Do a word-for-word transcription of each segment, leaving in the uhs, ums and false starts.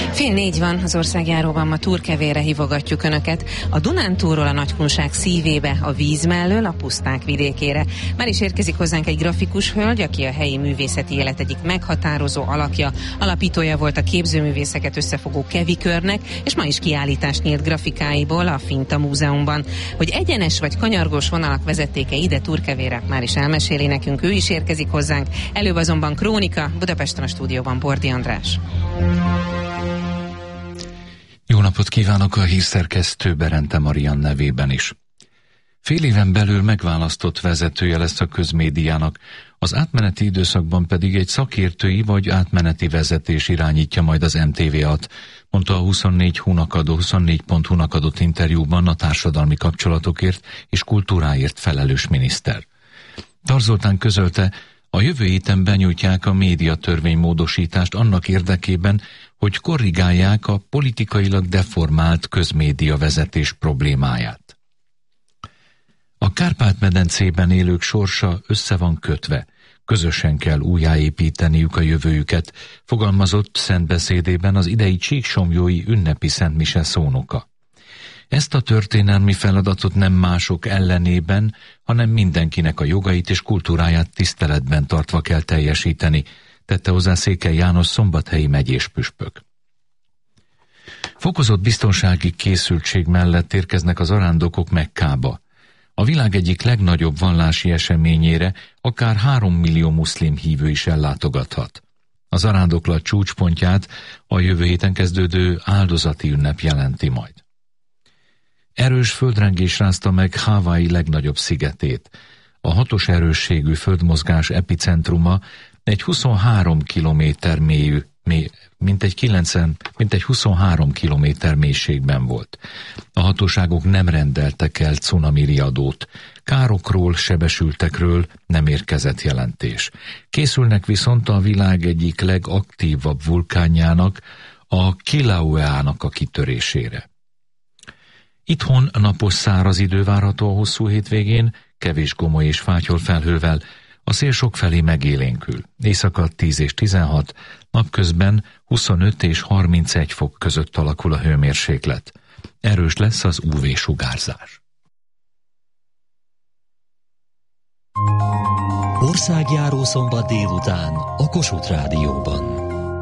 Fél négy van, az országjáróban ma Turkevérre hívogatjuk Önöket. A Dunántúlról a Nagykunság szívébe, a víz mellől a puszták vidékére. Már is érkezik hozzánk egy grafikus hölgy, aki a helyi művészeti élet egyik meghatározó alakja. Alapítója volt a képzőművészeket összefogó Kevi körnek, és ma is kiállítást nyílt grafikáiból a Finta Múzeumban. Hogy egyenes vagy kanyargós vonalak vezették-e ide Turkevérre, már is elmeséli nekünk, ő is érkezik hozzánk. Előbb azonban krónika, Budapesten a stúdióban Bordi András. Jó napot kívánok a hírszerkesztő Berente Marian nevében is. Fél éven belül megválasztott vezetője lesz a közmédiának, az átmeneti időszakban pedig egy szakértői vagy átmeneti vezetés irányítja majd az em té vé-at, mondta a huszonnégy hu-nak adó, huszonnégy pont hu-nak adott interjúban a társadalmi kapcsolatokért és kultúráért felelős miniszter. Tar Zoltán közölte, a jövő héten benyújtják a médiatörvény módosítást annak érdekében, hogy korrigálják a politikailag deformált közmédia vezetés problémáját. A Kárpát-medencében élők sorsa össze van kötve, közösen kell újjáépíteniük a jövőjüket, fogalmazott szentbeszédében az idei csíksomlyói ünnepi szentmise szónoka. Ezt a történelmi feladatot nem mások ellenében, hanem mindenkinek a jogait és kultúráját tiszteletben tartva kell teljesíteni, tette hozzá Székely János szombathelyi megyés püspök. Fokozott biztonsági készültség mellett érkeznek az arándokok Mekkába. A világ egyik legnagyobb vallási eseményére akár három millió muszlim hívő is ellátogathat. Az arándoklat csúcspontját a jövő héten kezdődő áldozati ünnep jelenti majd. Erős földrengés rázta meg Hawaii legnagyobb szigetét. A hatos erősségű földmozgás epicentruma egy huszonhárom kilométer mélyű, mély, mintegy, kilencven, mintegy huszonhárom kilométer mélységben volt. A hatóságok nem rendeltek el cunami riadót. Károkról, sebesültekről nem érkezett jelentés. Készülnek viszont a világ egyik legaktívabb vulkánjának, a Kilauea-nak a kitörésére. Itthon napos száraz idő várható a hosszú hétvégén, kevés gomoly és fátyol felhővel, a szél sokfelé megélénkül. Éjszaka tíz és tizenhat, napközben huszonöt és harmincegy fok között alakul a hőmérséklet. Erős lesz az ú vé-sugárzás. Országjáró szombat délután a Kossuth Rádióban.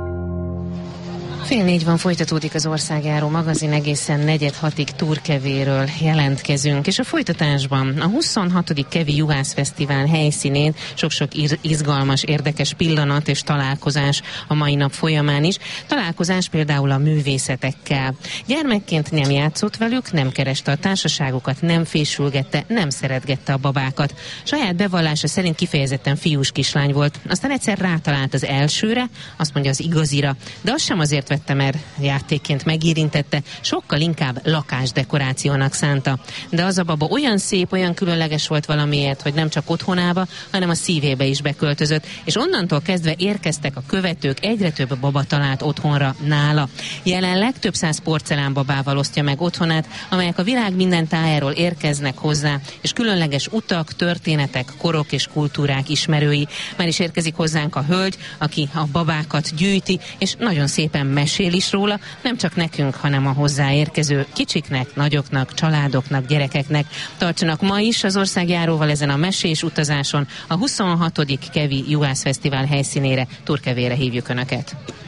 Fél négy van, folytatódik az országjáró magazin, egészen negyed hatig Turkevéről jelentkezünk, és a folytatásban a huszonhatodik Kevi Juhászfesztivál helyszínén sok-sok izgalmas, érdekes pillanat és találkozás a mai nap folyamán is. Találkozás például a művészetekkel. Gyermekként nem játszott velük, nem kereste a társaságokat, nem fésülgette, nem szeretgette a babákat. Saját bevallása szerint kifejezetten fiús kislány volt. Aztán egyszer rátalált az elsőre, azt mondja az igazira, de az sem azért vette, mert játékként megérintette, sokkal inkább lakásdekorációnak szánta. De az a baba olyan szép, olyan különleges volt valamiért, hogy nem csak otthonába, hanem a szívébe is beköltözött, és onnantól kezdve érkeztek a követők, egyre több baba talált otthonra nála. Jelenleg több száz porcelánbabával osztja meg otthonát, amelyek a világ minden tájáról érkeznek hozzá, és különleges utak, történetek, korok és kultúrák ismerői. Már is érkezik hozzánk a hölgy, aki a babákat gyűjti, és nagyon szépen mesél is róla, nem csak nekünk, hanem a hozzáérkező kicsiknek, nagyoknak, családoknak, gyerekeknek. Tartsanak ma is az országjáróval ezen a mesés utazáson a huszonhatodik Kevi Juhászfesztivál helyszínére, Turkevére hívjuk Önöket.